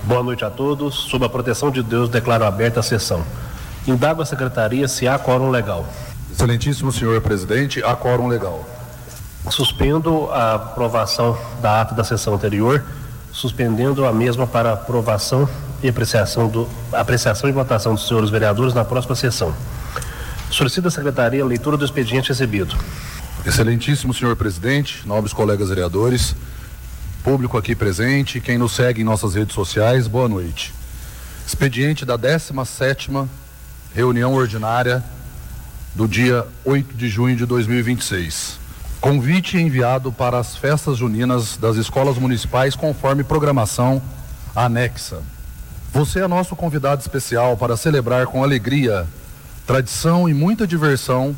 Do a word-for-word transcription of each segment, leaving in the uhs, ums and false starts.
Boa noite a todos. Sob a proteção de Deus, declaro aberta a sessão. Indago a secretaria se há quórum legal. Excelentíssimo senhor presidente, há quórum legal. Suspendo a aprovação da ata da sessão anterior, suspendendo a mesma para aprovação e apreciação, do, apreciação e votação dos senhores vereadores na próxima sessão. Solicito à secretaria a leitura do expediente recebido. Excelentíssimo senhor presidente, nobres colegas vereadores, público aqui presente, quem nos segue em nossas redes sociais, boa noite. Expediente da décima sétima reunião ordinária do dia oito de junho de dois mil e vinte e seis. Convite enviado para as festas juninas das escolas municipais conforme programação anexa. Você é nosso convidado especial para celebrar com alegria, tradição e muita diversão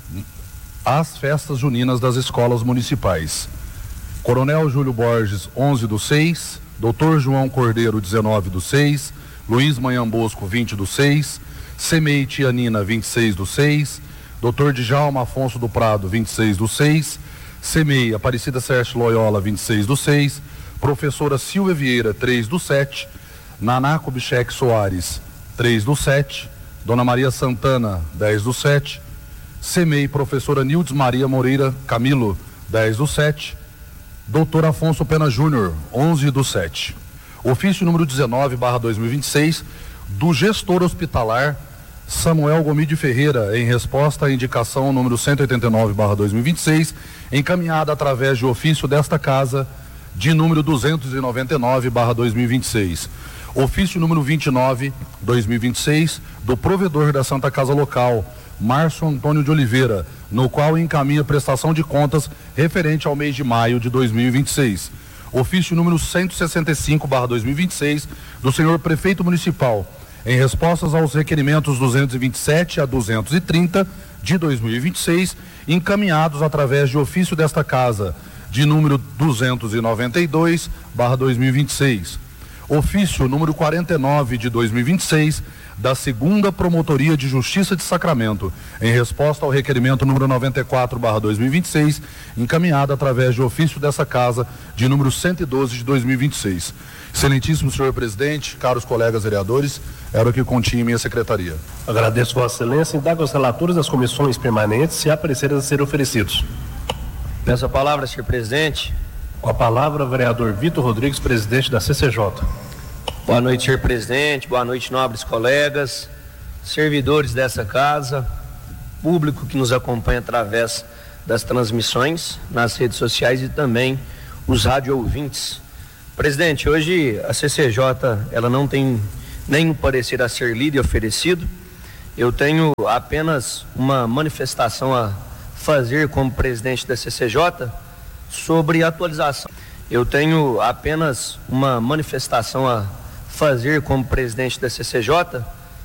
as festas juninas das escolas municipais. Coronel Júlio Borges, onze do seis, doutor João Cordeiro, dezenove do seis, Luiz Manhã Bosco, vinte do seis, Semei Tianina, vinte e seis do seis, doutor Djalma Afonso do Prado, vinte e seis do seis, Semei Aparecida Sérgio Loyola, vinte e seis do seis, professora Silvia Vieira, três do sete, Naná Kubitschek Soares, três do sete, Dona Maria Santana, dez do sete, Semei professora Nildes Maria Moreira Camilo, dez do sete, doutor Afonso Pena Júnior, onze do sete. Ofício número dezenove barra dois mil e vinte e seis do gestor hospitalar Samuel Gomide Ferreira, em resposta à indicação número cento e oitenta e nove barra dois mil e vinte e seis, encaminhada através de ofício desta casa de número duzentos e noventa e nove barra dois mil e vinte e seis. Ofício número vinte e nove barra dois mil e vinte e seis do provedor da Santa Casa Local, Márcio Antônio de Oliveira, no qual encaminha prestação de contas referente ao mês de maio de dois mil e vinte e seis. Ofício número cento e sessenta e cinco barra dois mil e vinte e seis do senhor prefeito municipal, em respostas aos requerimentos duzentos e vinte e sete a duzentos e trinta de dois mil e vinte e seis, encaminhados através de ofício desta casa de número duzentos e noventa e dois barra dois mil e vinte e seis. Ofício número quarenta e nove de dois mil e vinte e seis da segunda Promotoria de Justiça de Sacramento, em resposta ao requerimento número noventa e quatro barra dois mil e vinte e seis, encaminhado através de ofício dessa casa de número cento e doze de dois mil e vinte e seis. Excelentíssimo senhor presidente, caros colegas vereadores, era o que continha em minha secretaria. Agradeço Vossa Excelência. Indago aos relatores das comissões permanentes se há pareceres a ser oferecidos. Peço a palavra, senhor presidente. Com a palavra, o vereador Vitor Rodrigues, presidente da C C J. Boa noite, senhor presidente. Boa noite, nobres colegas, servidores dessa casa, público que nos acompanha através das transmissões nas redes sociais e também os rádio ouvintes. Presidente, hoje a C C J ela não tem nenhum parecer a ser lido e oferecido. Eu tenho apenas uma manifestação a fazer como presidente da C C J sobre atualização. Eu tenho apenas uma manifestação a fazer como presidente da C C J